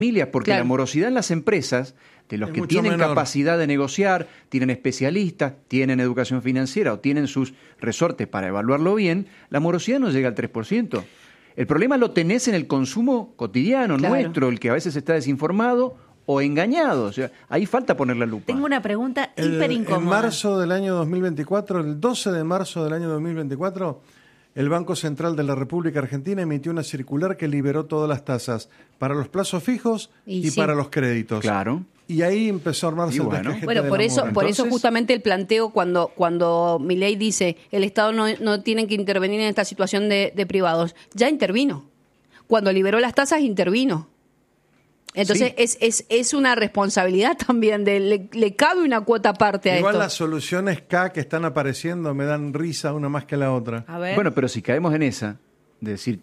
familias, porque la morosidad en las empresas, de los que tienen capacidad de negociar, tienen especialistas, tienen educación financiera o tienen sus resortes para evaluarlo bien, la morosidad no llega al 3%. El problema lo tenés en el consumo cotidiano nuestro, el que a veces está desinformado o engañado. O sea, ahí falta poner la lupa. Tengo una pregunta hiper incómoda. En marzo del año 2024, el 12 de marzo del año 2024, el Banco Central de la República Argentina emitió una circular que liberó todas las tasas para los plazos fijos y para los créditos. Claro. Y ahí empezó a armarse el descajete Bueno, por eso justamente el planteo cuando Milei dice el Estado no tiene que intervenir en esta situación de privados, ya intervino. Cuando liberó las tasas, intervino. Entonces es una responsabilidad también, le cabe una cuota aparte a esto. Igual las soluciones K que están apareciendo me dan risa una más que la otra. A ver. Bueno, pero si caemos en esa, de decir,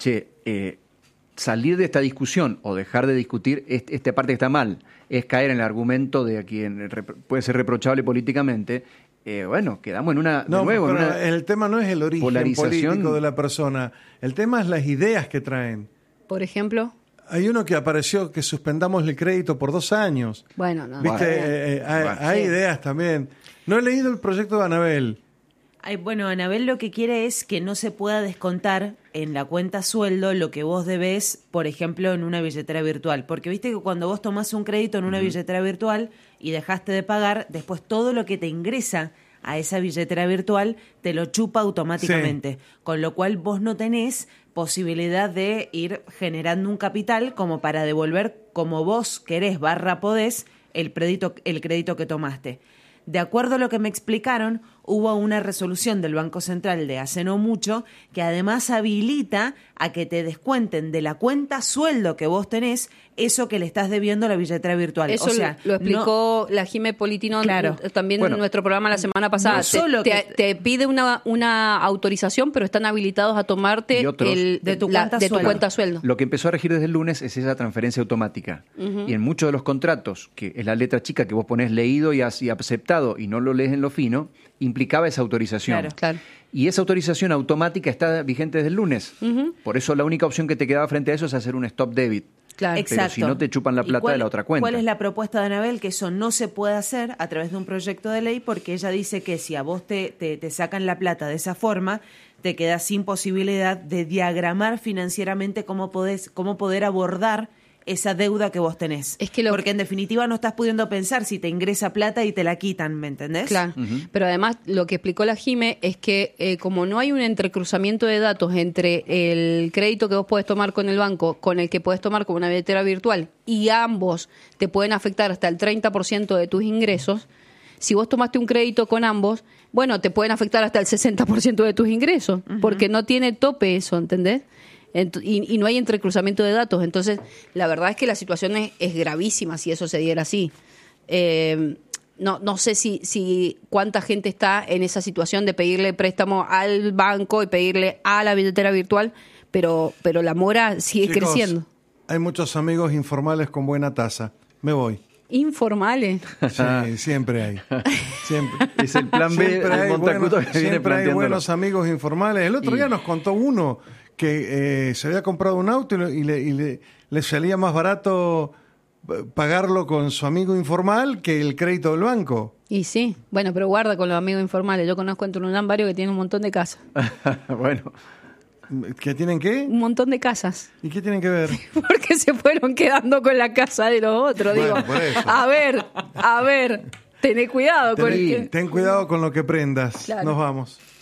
salir de esta discusión o dejar de discutir esta parte que está mal, es caer en el argumento de quien puede ser reprochable políticamente, bueno, quedamos en una... No, de nuevo, pero en una el tema no es el origen político de la persona, el tema es las ideas que traen. Por ejemplo... Hay uno que apareció que suspendamos el crédito por 2 años. Bueno, no. ¿Viste? Hay ideas también. No he leído el proyecto de Anabel. Bueno, Anabel lo que quiere es que no se pueda descontar en la cuenta sueldo lo que vos debés, por ejemplo, en una billetera virtual. Porque viste que cuando vos tomás un crédito en una billetera virtual y dejaste de pagar, después todo lo que te ingresa a esa billetera virtual te lo chupa automáticamente. Sí. Con lo cual vos no tenés posibilidad de ir generando un capital como para devolver como vos querés / podés el crédito que tomaste. De acuerdo a lo que me explicaron, hubo una resolución del Banco Central de hace no mucho que además habilita a que te descuenten de la cuenta sueldo que vos tenés eso que le estás debiendo a la billetera virtual. Eso o sea, lo explicó la Jime Politino también en nuestro programa la semana pasada. Te pide una autorización, pero están habilitados a tomarte de tu cuenta sueldo. Lo que empezó a regir desde el lunes es esa transferencia automática. Y en muchos de los contratos, que es la letra chica que vos ponés leído y aceptado y no lo lees en lo fino, implicaba esa autorización. Claro. Y esa autorización automática está vigente desde el lunes. Por eso la única opción que te quedaba frente a eso es hacer un stop debit. Claro. Exacto. Pero si no te chupan la plata de la otra cuenta. ¿Cuál es la propuesta de Anabel? Que eso no se puede hacer a través de un proyecto de ley, porque ella dice que si a vos te sacan la plata de esa forma, te quedas sin posibilidad de diagramar financieramente cómo poder abordar esa deuda que vos tenés. Porque en definitiva no estás pudiendo pensar si te ingresa plata y te la quitan, ¿me entendés? Claro, pero además lo que explicó la Jime es que como no hay un entrecruzamiento de datos entre el crédito que vos podés tomar con el banco con el que podés tomar con una billetera virtual y ambos te pueden afectar hasta el 30% de tus ingresos, si vos tomaste un crédito con ambos, bueno, te pueden afectar hasta el 60% de tus ingresos, porque no tiene tope eso, ¿entendés? Y no hay entrecruzamiento de datos. Entonces, la verdad es que la situación es gravísima si eso se diera así. No sé si cuánta gente está en esa situación de pedirle préstamo al banco y pedirle a la billetera virtual, pero la mora sigue creciendo. Hay muchos amigos informales con buena tasa. Me voy. ¿Informales? Sí, siempre hay. Siempre. Es el plan B del Montacuto que viene planteando. Siempre hay buenos amigos informales. El otro día nos contó uno que se había comprado un auto y le salía más barato pagarlo con su amigo informal que el crédito del banco. Y sí, bueno, pero guarda con los amigos informales. Yo conozco en Tununán varios que tienen un montón de casas. Bueno. ¿Que tienen qué? Un montón de casas. ¿Y qué tienen que ver? Porque se fueron quedando con la casa de los otros. Bueno, digo, por eso. A ver, tené cuidado. Ten cuidado con lo que prendas. Claro. Nos vamos.